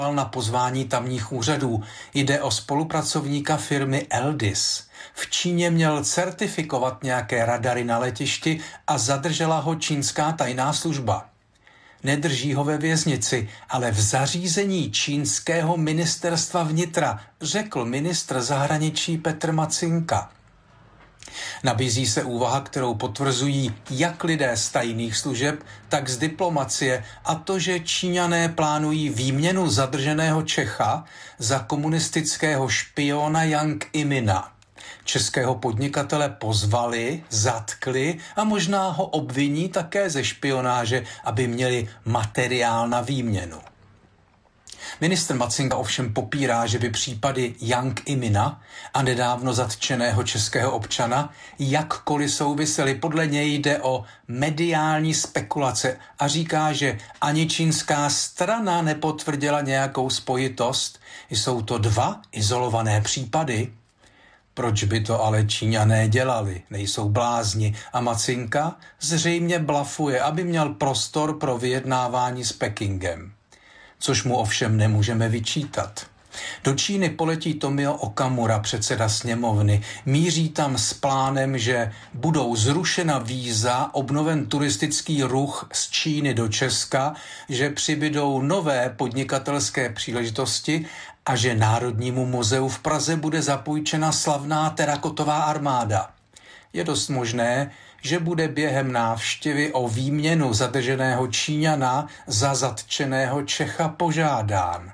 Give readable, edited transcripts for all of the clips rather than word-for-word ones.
na pozvání tamních úřadů. Jde o spolupracovníka firmy Eldis. V Číně měl certifikovat nějaké radary na letišti a zadržela ho čínská tajná služba. Nedrží ho ve věznici, ale v zařízení čínského ministerstva vnitra, řekl ministr zahraničí Petr Macinka. Nabízí se úvaha, kterou potvrzují jak lidé z tajných služeb, tak z diplomacie, a to, že Číňané plánují výměnu zadrženého Čecha za komunistického špiona Yang Imina. Českého podnikatele pozvali, zatkli a možná ho obviní také ze špionáže, aby měli materiál na výměnu. Ministr Macinka ovšem popírá, že by případy Yang Imina a nedávno zatčeného českého občana jakkoliv souvisely. Podle něj jde o mediální spekulace a říká, že ani čínská strana nepotvrdila nějakou spojitost. Jsou to dva izolované případy. Proč by to ale Číňané dělali? Nejsou blázni. A Macinka zřejmě blafuje, aby měl prostor pro vyjednávání s Pekingem. Což mu ovšem nemůžeme vyčítat. Do Číny poletí Tomio Okamura, předseda sněmovny. Míří tam s plánem, že budou zrušena víza, obnoven turistický ruch z Číny do Česka, že přibydou nové podnikatelské příležitosti a že Národnímu muzeu v Praze bude zapůjčena slavná terakotová armáda. Je dost možné, že bude během návštěvy o výměnu zadrženého Číňana za zatčeného Čecha požádán.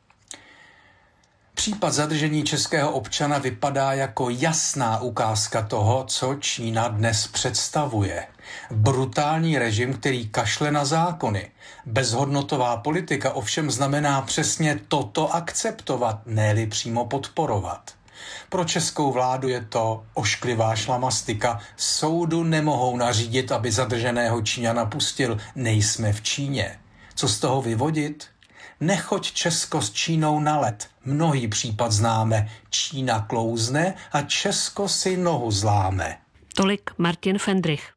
Případ zadržení českého občana vypadá jako jasná ukázka toho, co Čína dnes představuje. Brutální režim, který kašle na zákony. Bezhodnotová politika ovšem znamená přesně toto akceptovat, ne-li přímo podporovat. Pro českou vládu je to ošklivá šlamastika. Soudu nemohou nařídit, aby zadrženého Číňana pustil. Nejsme v Číně. Co z toho vyvodit? Nechoď Česko s Čínou na led. Mnohý případ známe. Čína klouzne a Česko si nohu zláme. Tolik Martin Fendrich.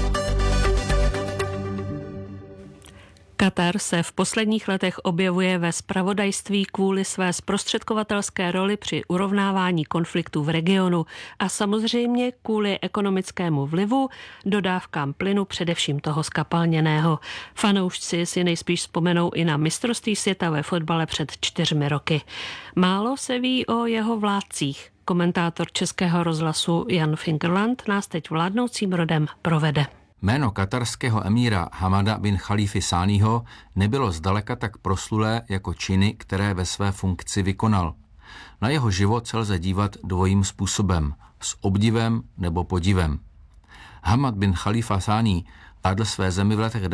Katar se v posledních letech objevuje ve zpravodajství kvůli své zprostředkovatelské roli při urovnávání konfliktů v regionu a samozřejmě kvůli ekonomickému vlivu, dodávkám plynu, především toho skapalněného. Fanoušci si nejspíš vzpomenou i na mistrovství světa ve fotbale před 4 roky. Málo se ví o jeho vládcích. Komentátor Českého rozhlasu Jan Fingerland nás teď vládnoucím rodem provede. Jméno katarského emíra Hamada bin Chalífy Sáního nebylo zdaleka tak proslulé jako činy, které ve své funkci vykonal. Na jeho život se lze dívat dvojím způsobem, s obdivem nebo podivem. Hamad bin Chalífa Sáni vládl své zemi v letech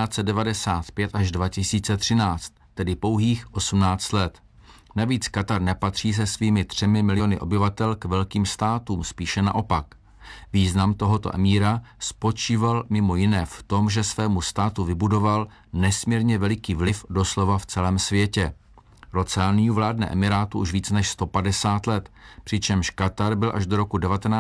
1995 až 2013, tedy pouhých 18 let. Navíc Katar nepatří se svými 3 miliony obyvatel k velkým státům, spíše naopak. Význam tohoto emíra spočíval mimo jiné v tom, že svému státu vybudoval nesmírně veliký vliv doslova v celém světě. Rod Sániů vládne emirátu už víc než 150 let, přičemž Katar byl až do roku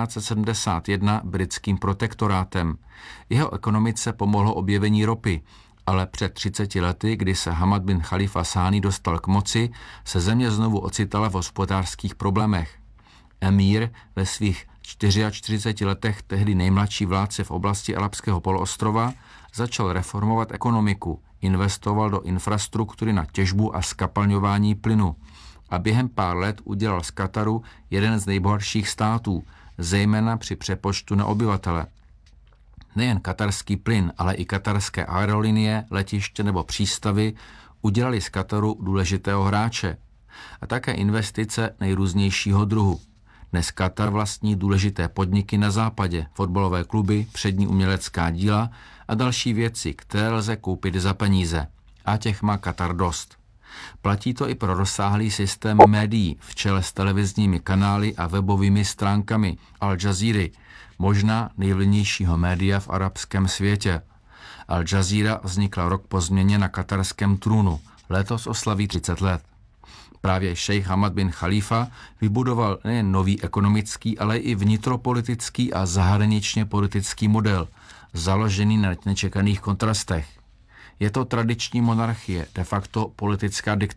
1971 britským protektorátem. Jeho ekonomice pomohlo objevení ropy, ale před 30 lety, kdy se Hamad bin Chalífa Sáni dostal k moci, se země znovu ocitala v hospodářských problémech. Emír ve svých 44 letech, tehdy nejmladší vládce v oblasti Arabského poloostrova, začal reformovat ekonomiku, investoval do infrastruktury na těžbu a skapalňování plynu a během pár let udělal z Kataru jeden z nejbohatších států, zejména při přepočtu na obyvatele. Nejen katarský plyn, ale i katarské aerolinie, letiště nebo přístavy udělali z Kataru důležitého hráče a také investice nejrůznějšího druhu. Dnes Katar vlastní důležité podniky na západě, fotbalové kluby, přední umělecká díla a další věci, které lze koupit za peníze. A těch má Katar dost. Platí to i pro rozsáhlý systém médií v čele s televizními kanály a webovými stránkami Al Jazeera, možná nejvlivnějšího média v arabském světě. Al Jazeera vznikla rok po změně na katarském trůnu. Letos oslaví 30 let. Právě šejch Hamad bin Chalífa vybudoval nejen nový ekonomický, ale i vnitropolitický a zahraničně politický model, založený na nečekaných kontrastech. Je to tradiční monarchie, de facto politická diktatura.